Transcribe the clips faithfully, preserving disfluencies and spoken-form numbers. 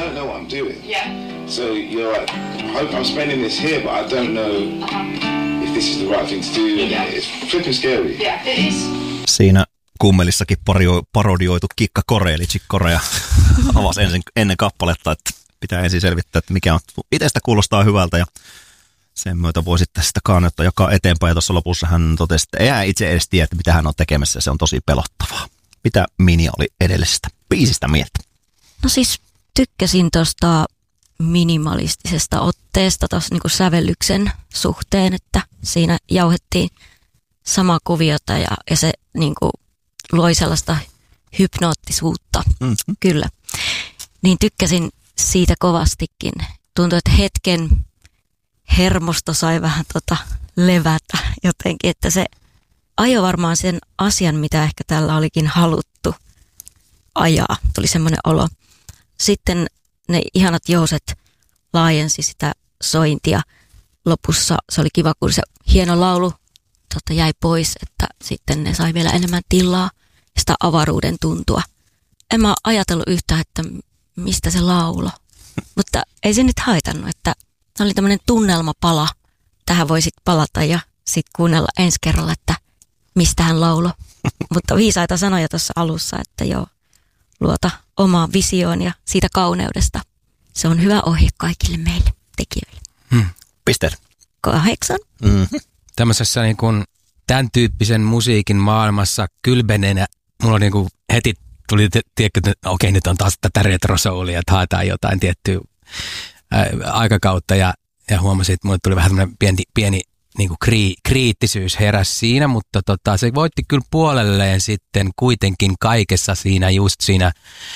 don't know what I'm doing. Yeah. So you're like, I hope I'm spending this here, but I don't know uh-huh. if this is the right thing to do. Yeah. It's flipping scary. Yeah, it is. Siinä Kummelissakin pario, parodioitu Kikka Kore, eli Chick Corea, avasi ensin, ennen kappaletta, että pitää ensin selvittää, että mikä on. Itsestä kuulostaa hyvältä ja sen myötä voi sitten sitä kaanetta jakaa eteenpäin. Ja tuossa lopussa hän totesi, että ei hän itse edes tiedä, mitä hän on tekemässä ja se on tosi pelottavaa. Mitä Mini oli edellisestä biisistä mieltä? No siis tykkäsin tuosta minimalistisesta otteesta tuossa niinku sävellyksen suhteen, että siinä jauhettiin samaa kuviota ja, ja se niinku loi sellaista hypnoottisuutta, mm-hmm. kyllä. Niin tykkäsin siitä kovastikin. Tuntui, että hetken hermosto sai vähän tota levätä jotenkin, että se ajoi varmaan sen asian, mitä ehkä tällä olikin haluttu ajaa. Tuli semmoinen olo. Sitten ne ihanat jouset laajensi sitä sointia. Lopussa se oli kiva, kun se hieno laulu tota, jäi pois, että sitten ne sai vielä enemmän tilaa ja sitä avaruuden tuntua. En mä ajatellut yhtään, että mistä se laulo. Mutta ei se nyt haitannut, että oli tämmöinen tunnelmapala. Tähän voi sitten palata ja sitten kuunnella ensi kerralla, että mistä hän laulo. Mutta viisaita sanoja tuossa alussa, että joo, luota omaan visioon ja siitä kauneudesta. Se on hyvä ohje kaikille meille tekijöille. Hmm. Pisteet. Kahdeksan. Mm-hmm. Tämmöisessä niin kuin tämän tyyppisen musiikin maailmassa kylbenenä mulla niin kuin heti tuli, tiedätkö, että okei, nyt on taas tätä retrosoulia, että haetaan jotain tiettyä ää, aikakautta ja, ja huomasin, että mulle tuli vähän tämmöinen pieni, pieni niin kuin kri, kriittisyys heräsi siinä, mutta tota, se voitti kyllä puolelleen sitten kuitenkin kaikessa siinä, just siinä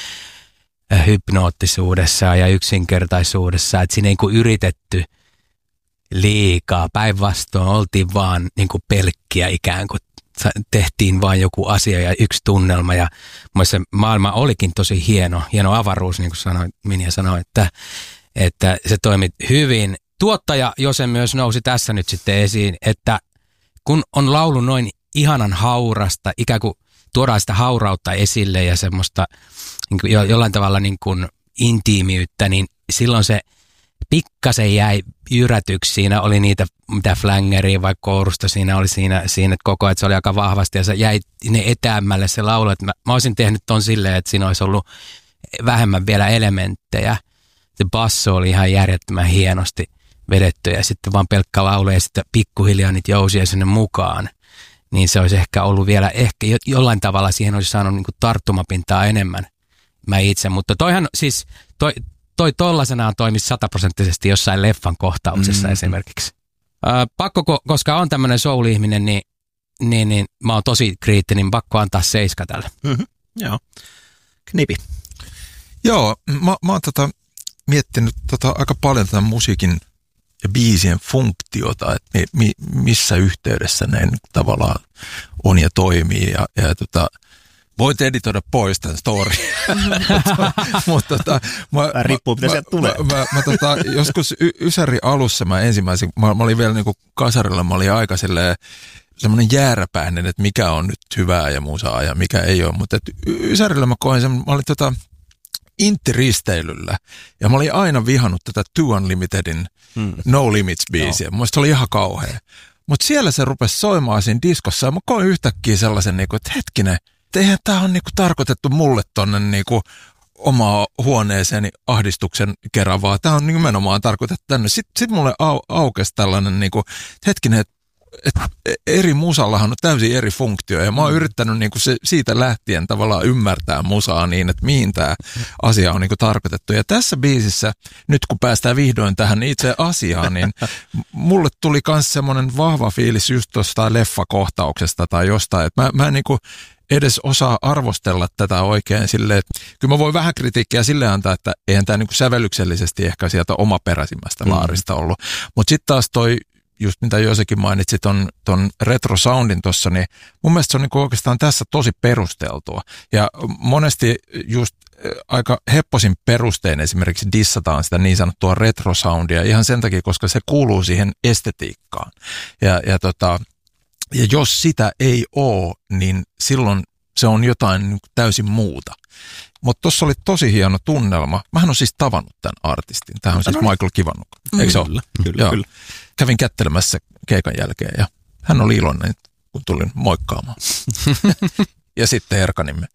hypnoottisuudessa ja yksinkertaisuudessa, että siinä ei niin kuin yritetty liikaa, päinvastoin oltiin vaan niin kuin pelkkiä ikään kuin, tehtiin vaan joku asia ja yksi tunnelma ja se maailma olikin tosi hieno, hieno avaruus, niin kuin sanoi, Minja sanoi, että, että se toimi hyvin. Tuottaja Jose myös nousi tässä nyt sitten esiin, että kun on laulu noin ihanan haurasta, ikään kuin tuodaan sitä haurautta esille ja semmoista niin kuin jo, jollain tavalla niin kuin intiimiyttä, niin silloin se pikkasen jäi jyrätyksi. Siinä oli niitä, mitä flangeria vai koorusta siinä oli siinä, siinä että koko ajan se oli aika vahvasti ja se jäi ne etäämmälle se laulu. Että mä, mä olisin tehnyt ton silleen, että siinä olisi ollut vähemmän vielä elementtejä. Se basso oli ihan järjettömän hienosti vedetty ja sitten vaan pelkkä laulu ja sitten pikkuhiljaa niitä jousia sinne mukaan. Niin se olisi ehkä ollut vielä, ehkä jollain tavalla siihen olisi saanut niin kuin tarttumapintaa enemmän mä itse. Mutta toihan siis, toi, toi tollasenaan toimisi sataprosenttisesti jossain leffan kohtauksessa mm. esimerkiksi. Ää, pakko, koska on tämmöinen soul-ihminen, niin, niin, niin mä oon tosi kriittinen, pakko antaa seiska tälle. Mm-hmm. Joo. Knipi. Joo, mä, mä oon tota miettinyt tota aika paljon tätä musiikin ja biisien funktiota, että mi, mi, missä yhteydessä ne tavallaan on ja toimii. Ja, ja tota, voit editoida pois tämän story. Mutta tota, mä, riippuu, mitä sieltä tulee. Mä, mä, mä tota, joskus y, Ysäri alussa mä ensimmäisen, mä, mä olin vielä niinku kasarilla, mä olin aika silleen semmoinen jääräpäinen, että mikä on nyt hyvää ja musaa ja mikä ei ole. Mutta Ysärillä mä koen sen, mä olin tota intti-risteilyllä ja mä olin aina vihannut tätä Too Unlimitedin hmm. No Limits-biisiä. No. Musta se oli ihan kauhea. Mutta siellä se rupesi soimaan siinä diskossa ja mä koin yhtäkkiä sellaisen, niinku, että hetkinen, että eihän tää ole niinku tarkoitettu mulle tonne niinku omaa huoneeseeni ahdistuksen kerran, vaan tää on nimenomaan tarkoitettu tänne. Sitten sit mulle au, aukesi tällainen, niinku, hetkinen, että et eri musallahan on täysin eri funktio ja mä oon yrittänyt niinku se, siitä lähtien tavallaan ymmärtää musaa niin, että mihin tämä asia on niinku tarkoitettu. Ja tässä biisissä, nyt kun päästään vihdoin tähän itse asiaan, niin mulle tuli myös semmoinen vahva fiilis just tuosta leffakohtauksesta tai jostain, että mä, mä en niinku edes osaa arvostella tätä oikein silleen, että kyllä mä voin vähän kritiikkiä silleen antaa, että eihän tämä niinku sävellyksellisesti ehkä sieltä omaperäisimmästä laarista ollut. Mutta sitten taas toi just mitä Josekin mainitsi ton, ton retro-soundin tuossa, niin mun mielestä se on niinku oikeastaan tässä tosi perusteltua. Ja monesti just aika hepposin perustein esimerkiksi dissataan sitä niin sanottua retro-soundia ihan sen takia, koska se kuuluu siihen estetiikkaan. Ja, ja, tota, ja jos sitä ei ole, niin silloin Se on jotain täysin muuta. Mutta tuossa oli tosi hieno tunnelma. Mähän on siis tavannut tämän artistin. Tämä on siis Michael Kiwanuka. Eikö se ole? Kyllä, kyllä, kyllä. Kävin kättelemässä keikan jälkeen ja hän oli iloinen, kun tulin moikkaamaan. Ja sitten erkanimme.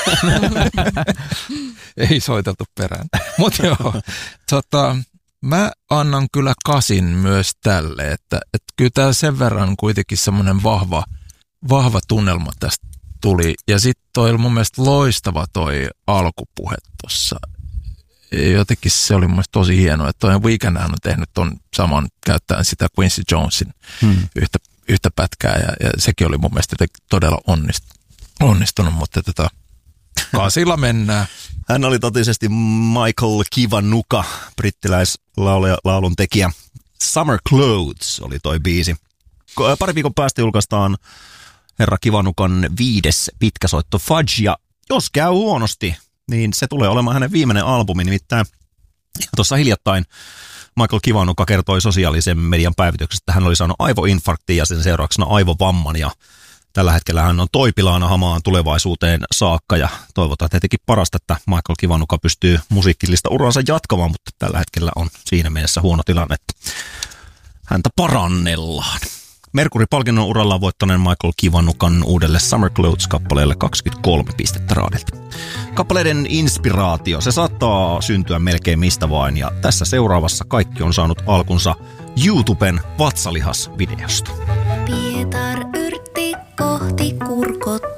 Ei soiteltu perään. Mutta joo, tota, mä annan kyllä kasin myös tälle, että, että kyllä tämä sen verran kuitenkin semmoinen vahva, vahva tunnelma tästä tuli. Ja sitten toi mun mielestä loistava toi alkupuhe tuossa. Jotenkin se oli mun mielestä tosi hienoa, että toi Weekndhän on tehnyt ton saman käyttäen sitä Quincy Jonesin hmm. yhtä, yhtä pätkää ja, ja sekin oli mun mielestä todella onnistunut. Onnistunut, mutta tota, kasilla mennään. Hän oli totisesti Michael Kiwanuka, brittiläislaulun tekijä. Summer Clothes oli toi biisi. Pari viikon päästä julkaistaan herra Kiwanukan viides pitkäsoitto Fudge, ja jos käy huonosti, niin se tulee olemaan hänen viimeinen albumi. Nimittäin tuossa hiljattain Michael Kiwanuka kertoi sosiaalisen median päivityksestä, että hän oli saanut aivoinfarktin ja sen seurauksena aivovamman, ja tällä hetkellä hän on toipilaana hamaan tulevaisuuteen saakka, ja toivotaan tietenkin parasta, että Michael Kiwanuka pystyy musiikillista uransa jatkamaan, mutta tällä hetkellä on siinä mielessä huono tilanne, että häntä parannellaan. Mercury-palkinnon uralla voittaneen Michael Kiwanukan uudelle Summer Clothes-kappaleelle kaksikymmentäkolme pistettä raadilta. Kappaleiden inspiraatio, se saattaa syntyä melkein mistä vain, ja tässä seuraavassa kaikki on saanut alkunsa YouTuben vatsalihas-videosta. Pidetään